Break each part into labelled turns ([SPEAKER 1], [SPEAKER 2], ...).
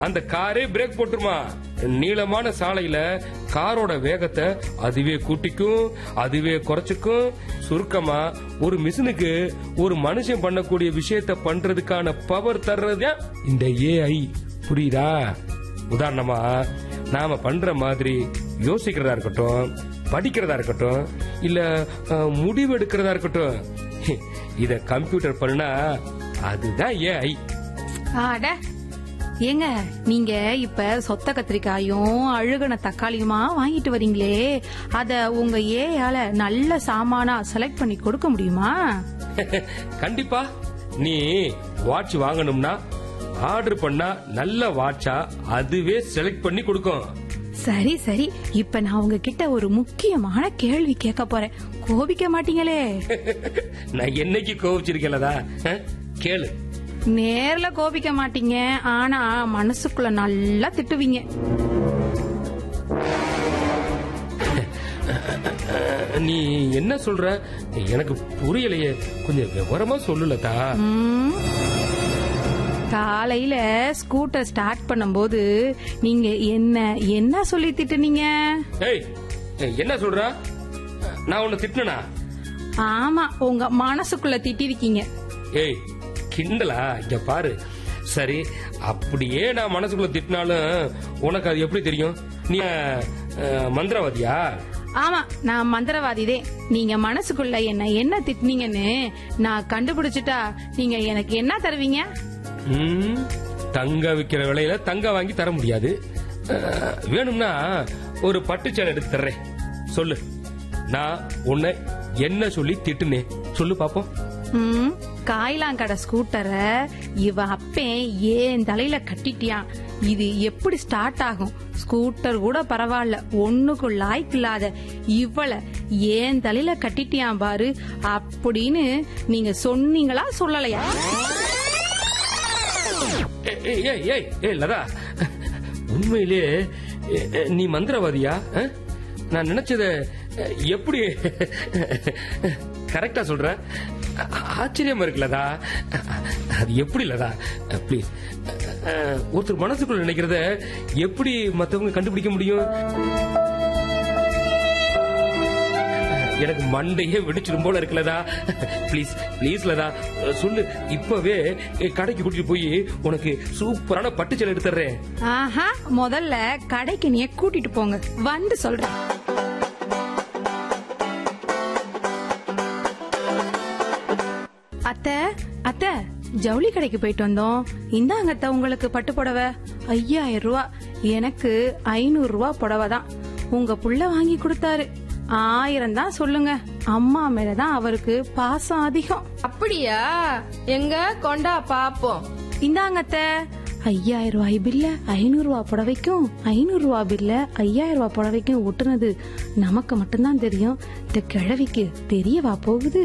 [SPEAKER 1] அந்த காரே பிரேக் போட்டுருமா. நீளமான சாலையில காரோட வேகத்தை அதுவே கூட்டிக்கும், அதுவே குறைச்சுக்கும். சுருக்கமா ஒரு மிஷினுக்கு ஒரு மனுஷன் பண்ணக்கூடிய விஷயத்த பண்றதுக்கான பவர் தர்றது இந்த ஏஐ. புரியுதா? உதாரணமா நாம பண்ற மாதிரி யோசிக்கிறதா இருக்கட்டும், படிக்கிறதா இருக்கட்டும், இல்ல முடிவு எடுக்கிறதா இருக்கட்டும், இத கம்ப்யூட்டர் பண்ணா அதுதான் ஏஐ.
[SPEAKER 2] ஏங்க, நீங்க இப்ப சொத்த கத்திரிக்காயும் அழுகுன தக்காளியுமா வாங்கிட்டு வரீங்களே, அத உங்க ஏயால நல்ல சாமானா செலக்ட் பண்ணி கொடுக்க முடியுமா?
[SPEAKER 1] கண்டிப்பா. நீ வாட்ச் வாங்கணும்னா ஆர்டர் பண்ணா நல்ல வாட்சா அதுவே செலக்ட் பண்ணி கொடுக்கும்.
[SPEAKER 2] சரி சரி, இப்ப நான் உங்ககிட்ட ஒரு முக்கியமான கேள்வி கேட்க போறேன். கோபிக்க மாட்டீங்களே?
[SPEAKER 1] நான் என்னைக்கு கோபிச்சிருக்கேன்லதா? கேளு.
[SPEAKER 2] நேர்ல கோபிக்க மாட்டீங்க, ஆனா மனசுக்குள்ள நல்லா திட்டுவீங்க.
[SPEAKER 1] நீ என்ன சொல்ற? எனக்கு புரியலையே, கொஞ்சம் விவரமா சொல்லுலதா.
[SPEAKER 2] காலையில ஸ்கூட்டர் ஸ்டார்ட் பண்ணும்போது நீங்க என்ன சொல்லி திட்டுனீங்க?
[SPEAKER 1] என்ன சொல்ற? நான் உன்னை திட்டுனா?
[SPEAKER 2] ஆமா, உங்க மனசுக்குள்ள திட்டிருக்கீங்க.
[SPEAKER 1] ஏய், கிண்டலா? இங்க பாரு. சரி, அப்படியே நான் மனசுக்குள்ள திட்டினாலும் உனக்கு அது எப்படி தெரியும்? நீ மந்திரவாதியா?
[SPEAKER 2] ஆமா, நான் மந்திரவாதிதே. நீங்க மனசுக்குள்ள என்ன திட்டினீங்கன்னு நான் கண்டுபிடிச்சிட்டா நீங்க எனக்கு என்ன தருவீங்க?
[SPEAKER 1] தங்க விக்கிற விலையில தங்க வாங்கி தர முடியாது. வேணும்னா ஒரு பட்டுச்சேலை எடுத்து தர்றேன். சொல்லு, நான் உன்னை என்ன சொல்லி திட்டுனே சொல்லு பாப்போம்.
[SPEAKER 2] காய்லாங்கடை ஸ்கூட்டரை இவ அப்பேன் ஏன் தலையில கட்டிட்டியான். இது எப்படி ஸ்டார்ட் ஆகும்? ஸ்கூட்டர் கூட பரவாயில்ல, ஒண்ணுக்கு லாய்க்கு இல்லாத இவள ஏன் தலையில கட்டிட்டியான் பாரு அப்படின்னு நீங்க சொன்னீங்களா சொல்லலையா?
[SPEAKER 1] லதா, உண்மையிலே நீ மந்திரவாதியா? நான் நினைச்சத எப்படி கரெக்டா சொல்ற? ஆச்சரியமா இருக்குல்லதா. அது எப்படி லதா? பிளீஸ், ஒருத்தர் மனசுக்குள்ள நினைக்கிறத எப்படி மத்தவங்க கண்டுபிடிக்க முடியும்? எனக்கு மண்டையே வெடிச்சிடும் போல இருக்குலதா. பிளீஸ் பிளீஸ் லதா, சொல்லு. இப்பவே கடைக்கு கூட்டிட்டு போய் உனக்கு சூப்பரான பட்டுச்சேலை எடுத்துறேன்.
[SPEAKER 2] ஆஹா, முதல்ல கடைக்கு நீ கூட்டிட்டு போங்க, வந்து சொல்றேன். அத்தை அத்தை, ஜவுளி கடைக்கு போயிட்டு வந்தோம். இந்தாங்க அத்தை, உங்களுக்கு பட்டு புடவை 5000 ரூபா. எனக்கு 500 ரூபா புடவை தான். உங்க புள்ள வாங்கி கொடுத்தாரு. 1000 தான் சொல்லுங்க. அம்மா மேலதான் அவருக்கு பாசம் அதிகம்.
[SPEAKER 3] அப்படியா? எங்க கொண்டா பாப்போம்.
[SPEAKER 2] இந்தாங்க அத்தை, 5000 ரூபாய் பில்ல 500 ரூபா புடவைக்கும் 500 ரூபா பில்ல 5000 ரூபா புடவைக்கும் ஒட்டுனது நமக்கு மட்டும்தான் தெரியும். இந்த கிழவிக்கு தெரியவா போகுது?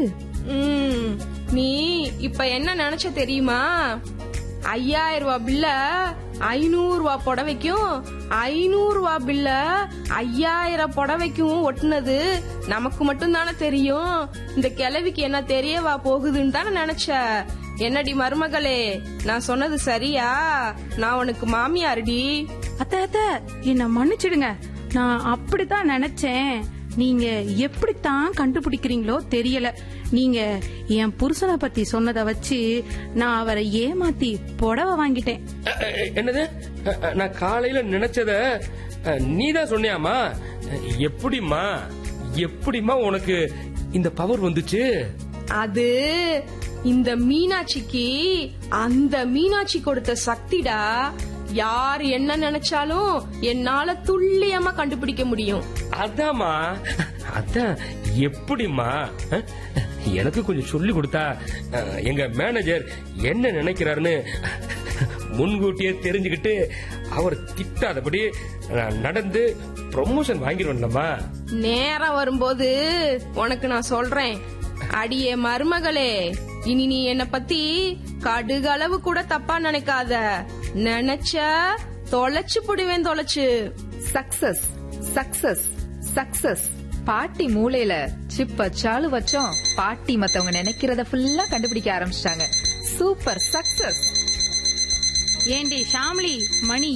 [SPEAKER 3] நீ இப்ப என்ன நினைச்ச தெரியுமா? 5000 ரூபா பில்ல 500 ரூபா புடவைக்கும் 500 ரூபா பில்ல 5000 புடவைக்கும் ஒட்டுனது நமக்கு மட்டும் தானே தெரியும். இந்த கிழவிக்கு என்ன தெரியவா போகுதுன்னு தானே நினைச்ச. என்னடி மருமகளே, நான் சொன்னது சரியா? நான் உனக்கு மாமியாருடி.
[SPEAKER 2] அத்தை அத்தை, என்ன மன்னிச்சிடுங்க. நான் அப்படித்தான் நினைச்சேன். நீங்க எப்படித்தான் கண்டுபிடிக்கிறீங்களோ தெரியல. நீங்க என் புருஷனை பத்தி சொன்னதை வச்சு நான் அவரை ஏமாத்தி புடவை வாங்கிட்டேன்.
[SPEAKER 1] என்னது? நான் காலையில நினைச்சத நீதான் சொன்னியாமா? எப்படிமா எப்படிமா உனக்கு இந்த பவர் வந்துச்சு?
[SPEAKER 3] அது இந்த மீனாட்சிக்கு அந்த மீனாட்சி கொடுத்த சக்திடா. யார் என்ன நினைச்சாலும் என்னால துல்லியமா கண்டுபிடிக்க முடியும்.
[SPEAKER 1] அதாமா, அதான். எப்படிமா? எனக்கு கொஞ்சம் சொல்லி கொடுத்தா எங்க மேனேஜர் என்ன நினைக்கிறாருன்னு முன்கூட்டியே தெரிஞ்சுக்கிட்டு அவர் திட்டாதபடி நடந்து ப்ரமோஷன் வாங்கிடுவேன்லம்மா.
[SPEAKER 3] நேரம் வரும்போது உனக்கு நான் சொல்றேன். அடியே மருமகளே, இனி நீ என்ன பத்தி கடுகளவு கூட தப்பா நினைக்காத. நினைச்ச தொலைச்சு புடுவேன், தொலைச்சு.
[SPEAKER 4] Success success success. பாட்டி மூளையில சிப் வச்சாலும் வச்சோம், பாட்டி மத்தவங்க நினைக்கிறத ஃபுல்லா கண்டுபிடிக்க ஆரம்பிச்சிட்டாங்க. Super success.
[SPEAKER 2] ஏண்டி ஷாம்லி, மணி